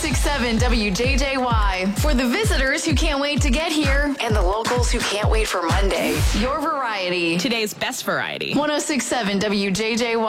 1067 WJJY. For the visitors who can't wait to get here and the locals who can't wait for Monday. Your variety. Today's best variety. 1067 WJJY.